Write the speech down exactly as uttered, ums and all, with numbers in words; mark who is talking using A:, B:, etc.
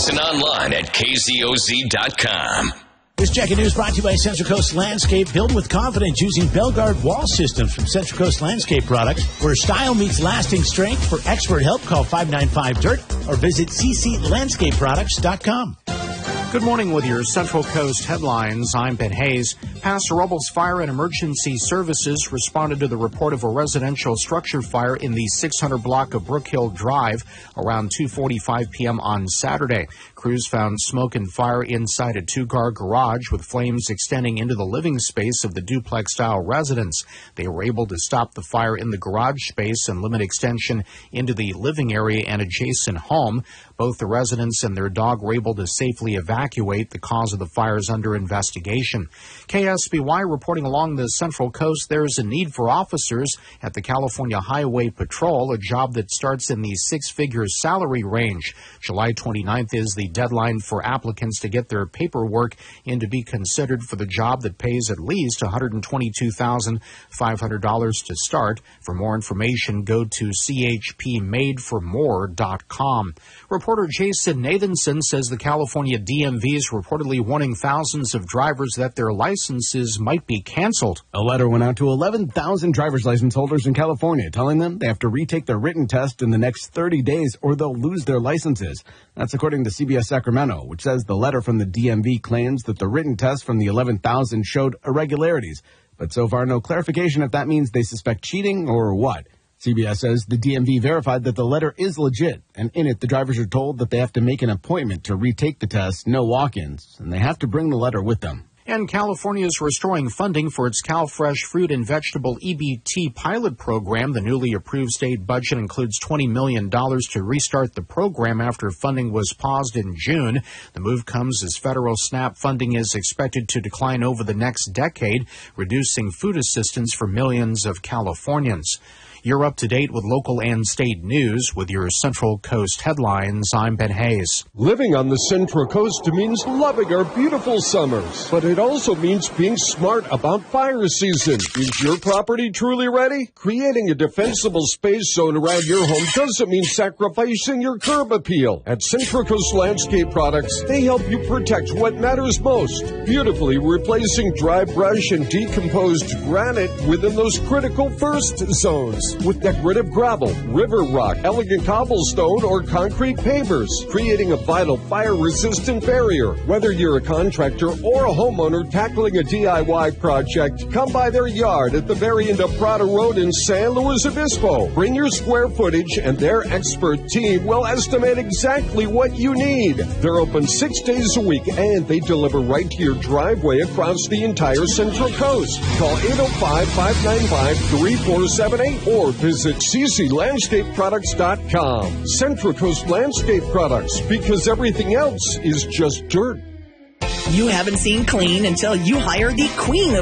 A: Listen online at K Z O Z dot com.
B: This Checking News brought to you by Central Coast Landscape. Build with confidence using Belgard wall systems from Central Coast Landscape Products, where style meets lasting strength. For expert help, call five nine five D I R T or visit c c landscape products dot com.
C: Good morning with your Central Coast headlines. I'm Ben Hayes. Paso Robles Fire and Emergency Services responded to the report of a residential structure fire in the six hundred block of Brookhill Drive around two forty-five p.m. on Saturday. Crews found smoke and fire inside a two-car garage with flames extending into the living space of the duplex-style residence. They were able to stop the fire in the garage space and limit extension into the living area and adjacent home. Both the residents and their dog were able to safely evacuate. The cause of the fire is under investigation. K S B Y reporting along the Central Coast there is a need for officers at the California Highway Patrol, a job that starts in the six-figure salary range. July twenty-ninth is the deadline for applicants to get their paperwork in to be considered for the job that pays at least one hundred twenty-two thousand five hundred dollars to start. For more information, go to c h p made for more dot com. Reporter Jason Nathanson says the California D M V is reportedly warning thousands of drivers that their licenses might be canceled.
D: A letter went out to eleven thousand driver's license holders in California telling them they have to retake their written test in the next thirty days or they'll lose their licenses. That's according to C B S Sacramento, which says the letter from the D M V claims that the written test from the eleven thousand showed irregularities. But so far, no clarification if that means they suspect cheating or what. C B S says the D M V verified that the letter is legit, and in it, the drivers are told that they have to make an appointment to retake the test, no walk-ins, and they have to bring the letter with them.
C: And California is restoring funding for its CalFresh Fruit and Vegetable E B T pilot program. The newly approved state budget includes twenty million dollars to restart the program after funding was paused in June. The move comes as federal SNAP funding is expected to decline over the next decade, reducing food assistance for millions of Californians. You're up to date with local and state news with your Central Coast headlines. I'm Ben Hayes.
E: Living on the Central Coast means loving our beautiful summers, but it also means being smart about fire season. Is your property truly ready? Creating a defensible space zone around your home doesn't mean sacrificing your curb appeal. At Central Coast Landscape Products, they help you protect what matters most, beautifully replacing dry brush and decomposed granite within those critical first zones. With decorative gravel, river rock, elegant cobblestone, or concrete pavers, creating a vital fire-resistant barrier. Whether you're a contractor or a homeowner tackling a D I Y project, come by their yard at the very end of Prado Road in San Luis Obispo. Bring your square footage and their expert team will estimate exactly what you need. They're open six days a week and they deliver right to your driveway across the entire Central Coast. Call eight oh five, five nine five, three four seven eight or visit c c landscape products dot com. Central Coast Landscape Products, because everything else is just dirt.
F: You haven't seen clean until you hire the queen of